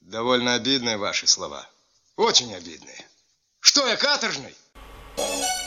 Довольно обидные ваши слова. Очень обидные. Что я, каторжный?